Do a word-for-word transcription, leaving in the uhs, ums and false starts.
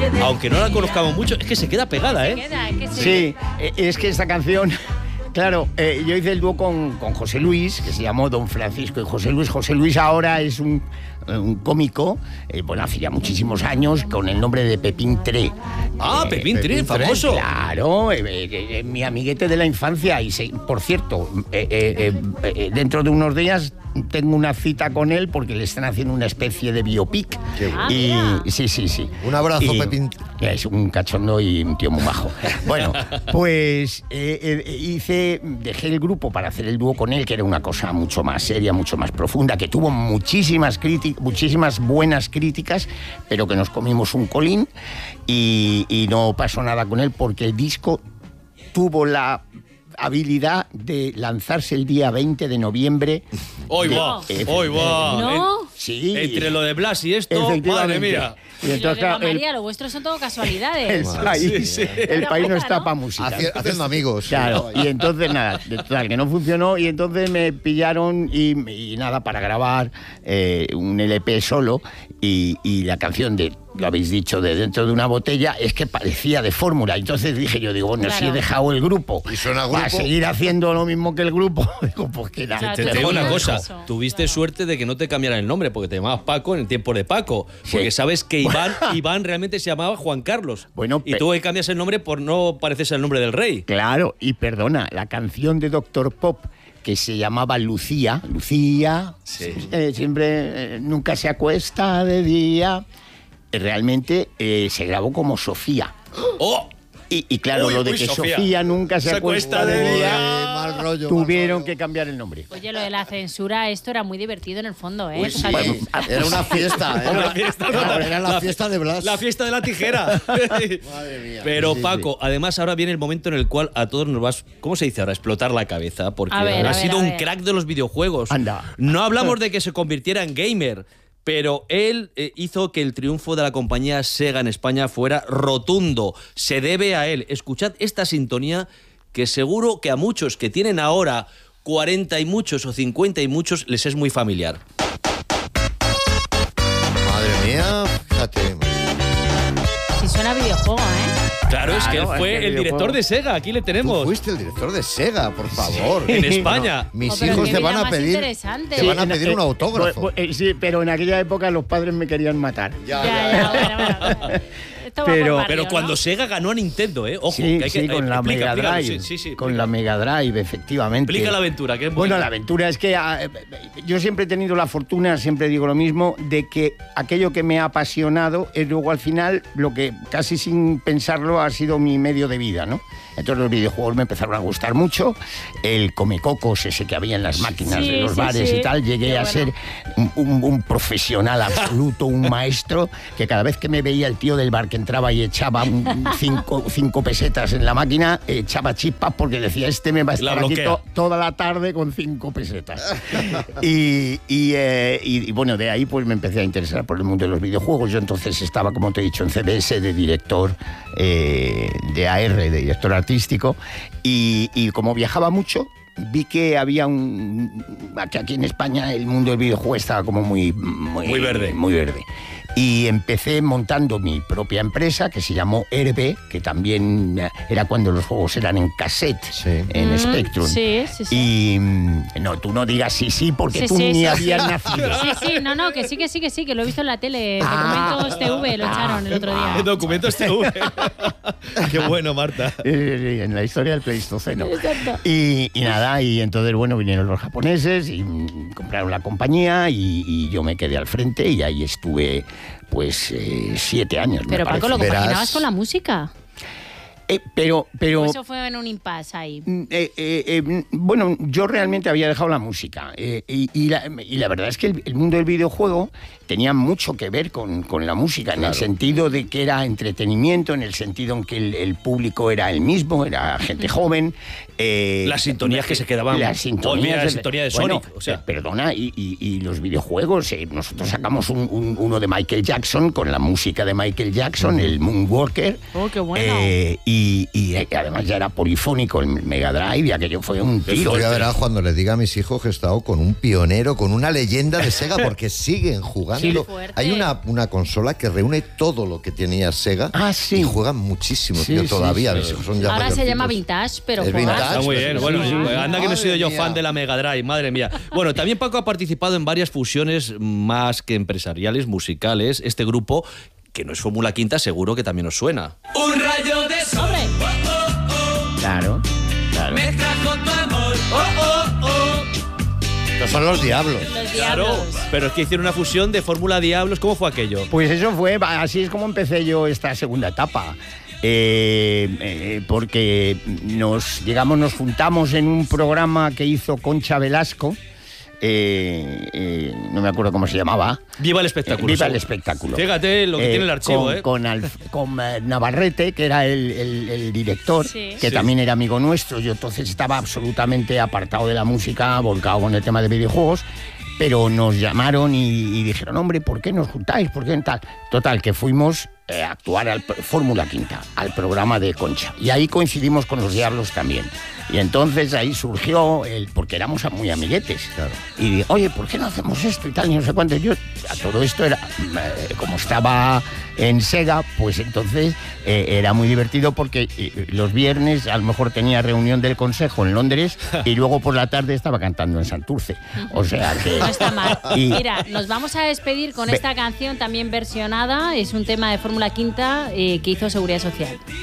aunque no la conozcamos mucho, es que se queda pegada, ¿eh? Se queda, es que se... Sí, es que esta canción... Claro, eh, yo hice el dúo con, con José Luis, que se llamó Don Francisco y José Luis. José Luis ahora es un, un cómico, eh, bueno, hace ya muchísimos años, con el nombre de Pepín Tré. Ah, eh, Pepín Tré, famoso. Claro, eh, eh, eh, mi amiguete de la infancia. Y se, por cierto, eh, eh, eh, eh, dentro de unos días tengo una cita con él porque le están haciendo una especie de biopic. Ah, y mira. sí, sí, sí. Un abrazo, Y Pepín. Es un cachondo y un tío muy majo. Bueno, pues eh, eh, hice, dejé el grupo para hacer el dúo con él, que era una cosa mucho más seria, mucho más profunda, que tuvo muchísimas críticas, muchísimas buenas críticas, pero que nos comimos un colín y, y no pasó nada con él porque el disco tuvo la habilidad de lanzarse el día veinte de noviembre. ¡Hoy de- va! eh, ¡Hoy va! ¿No? En- Sí. Entre lo de Blas y esto, madre Efectivamente. mía. Y Y entonces, lo de claro, María, el, lo vuestro son todo el casualidades. país, Sí, sí. el país no está ¿no? para música. Haci- haciendo amigos. Claro, y entonces nada, de- total, que no funcionó y entonces me pillaron y, y nada, para grabar eh, un L P solo y, y la canción de, lo habéis dicho, de Dentro de una botella, es que parecía de fórmula. Entonces dije yo, digo, bueno, Claro. si he dejado el grupo ¿Y suena para grupo? seguir haciendo lo mismo que el grupo, digo, pues que nada. Claro, Te, Te te digo una pones cosa, eso, tuviste claro. suerte de que no te cambiaran el nombre, porque te llamabas Paco en el tiempo de Paco. Porque Sí. sabes que Iván, Iván realmente se llamaba Juan Carlos. Bueno, y pe- tú cambias el nombre por no parecerse el nombre del rey. Claro, y perdona, la canción de Doctor Pop que se llamaba Lucía, Lucía, Sí. eh, siempre, eh, nunca se acuesta de día, eh, realmente eh, se grabó como Sofía. ¡Oh! Y, y claro, Uy, lo de uy, que Sofía. Sofía, nunca se, Se acuesta, acuesta de de día, Eh, mal rollo, tuvieron mal que rollo. cambiar el nombre. Oye, lo de la censura, esto era muy divertido en el fondo, ¿eh? Uy, sí. Fíjate. Bueno, Era una fiesta, ¿eh? La fiesta, Era, era la, fiesta de Blas. La fiesta de la tijera. Madre mía. Pero Sí, Paco, además ahora viene el momento en el cual a todos nos vas, ¿cómo se dice ahora? Explotar la cabeza, porque A ver, ha a sido ver, a un ver. crack de los videojuegos. Anda. No hablamos de que se convirtiera en gamer, pero él eh, hizo que el triunfo de la compañía Sega en España fuera rotundo. Se debe a él. Escuchad esta sintonía que seguro que a muchos que tienen ahora cuarenta y muchos o cincuenta y muchos les es muy familiar. Madre mía, fíjate. Si suena a videojuego, ¿eh? Claro, es que él Claro, es fue que el videojuego. director de Sega. Aquí le Tú tenemos. fuiste el director de Sega, por favor. En España. Mis Oh, pero hijos qué te vida van a más pedir, interesante. te van a en- pedir eh, un autógrafo. bu- bu- eh, sí, pero en aquella época los padres me querían matar. Ya, Ya, ya, ya, bueno, bueno, bueno. Esto va por Pero- barrio, Pero ¿no? cuando Sega ganó a Nintendo, ¿eh? Ojo, Sí, que hay que, sí, con eh, la explica, Mega explícalo, Drive. sí, sí, sí, con explica. la Mega Drive, efectivamente. Explica la aventura, que es Bueno, bonita. la aventura es que ah, eh, yo siempre he tenido la fortuna, siempre digo lo mismo, de que aquello que me ha apasionado es luego al final lo que casi sin pensarlo ha sido mi medio de vida, ¿no? Entonces los videojuegos me empezaron a gustar mucho, el comecocos ese que había en las máquinas Sí, de los sí, bares sí. y tal, llegué Qué a bueno. ser un, un- un profesional absoluto, un maestro, que cada vez que me veía el tío del bar que entraba y echaba un- cinco, cinco pesetas en la máquina, echaba chispas porque decía, este me va a La estar aquí bloquea. to- toda la tarde con cinco pesetas. y, y, eh, y- y bueno, de ahí pues me empecé a interesar por el mundo de los videojuegos. Yo entonces estaba, como te he dicho, en C B S de director eh, de A R, de director artístico, y, y como viajaba mucho, vi que había un... que aquí en España el mundo del videojuego estaba como muy... Muy, Muy verde. Muy verde. Y empecé montando mi propia empresa que se llamó Herbe, que también era cuando los juegos eran en cassette, Sí. en Mm, Spectrum. Sí, sí, sí. Y mm, no, tú no digas sí, sí, porque Sí, tú sí, ni sí, habías sí. nacido. Sí, sí, no, no, que sí, que sí, que sí, que lo he visto en la tele. Ah. Documentos T V lo echaron el otro día. Documentos T V. Qué bueno, Marta. Eh, en la historia del Pleistoceno. Exacto. Y, y nada, y entonces, bueno, vinieron los japoneses y mm, compraron la compañía y, y yo me quedé al frente y ahí estuve, pues, eh, siete años. me Pero Paco, parece. ¿lo compaginabas Verás. con la música? Eh, pero, pero... ¿O eso fue en un impasse ahí? Mm, eh, eh, eh, bueno, yo realmente había dejado la música eh, y, y la, y la verdad es que el, el mundo del videojuego tenía mucho que ver con, con la música, en el sentido de que era entretenimiento, en el sentido en que el, el público era el mismo, era gente joven. eh, Las sintonías que se quedaban. Las sintonías. Olvida la sintonía de bueno, Sonic, o sea. eh, perdona, y, y- y los videojuegos, eh, nosotros sacamos un- un- uno de Michael Jackson con la música de Michael Jackson, el Moonwalker. Oh, qué bueno. eh, y, y, eh, además ya era polifónico el Mega Drive y aquello fue un tiro. Yo ya verás cuando les diga a mis hijos que he estado con un pionero, con una leyenda de Sega, porque siguen jugando juegan. Sí, Lo- fuerte. hay una, una consola que reúne todo lo que tenía Sega Ah, sí. y juegan muchísimo, Sí, tío, sí, todavía. sí. ¿ves? Son ya Ahora se llama mayorcitos. Vintage, pero Es juegas. vintage. Está muy Sí, bien. sí, Bueno, sí. pues anda que no he sido yo Madre fan mía. de la Mega Drive, madre mía. Bueno, también Paco ha participado en varias fusiones más que empresariales, musicales. Este grupo, que no es Fórmula Quinta, seguro que también os suena. Un rayo de sol ¡Hombre! Claro, claro. me trajo tu amor. Oh, oh, oh. Estos son los diablos. Los Claro, diablos. pero es que hicieron una fusión de Fórmula Diablos. ¿Cómo fue aquello? Pues eso fue, así es como empecé yo esta segunda etapa. Eh, eh, porque nos, digamos, nos juntamos en un programa que hizo Concha Velasco. eh, eh, no me acuerdo cómo se llamaba. Viva el espectáculo. Viva el seguro. espectáculo. Fíjate lo que Eh, tiene el archivo, con, ¿eh? Con, Alf- con, eh, Navarrete, que era el, el- el director, Sí. que Sí. también era amigo nuestro. Yo entonces estaba absolutamente apartado de la música, volcado con el tema de videojuegos. Pero nos llamaron y, y dijeron, hombre, ¿por qué nos juntáis? ¿Por qué tal? Total, que fuimos eh, a actuar al pr- Fórmula Quinta, al programa de Concha. Y ahí coincidimos con los Diablos también. Y entonces ahí surgió, el porque éramos muy amiguetes. Claro. Y dije, oye, ¿por qué no hacemos esto y tal? Y no sé cuánto. Yo, a todo esto era, eh, como estaba en Sega, pues entonces eh, era muy divertido porque eh, los viernes a lo mejor tenía reunión del consejo en Londres y luego por la tarde estaba cantando en Santurce. O sea que... No está mal. Y- Mira, nos vamos a despedir con Ve- esta canción también versionada. Es un tema de Fórmula Quinta eh, que hizo Seguridad Social.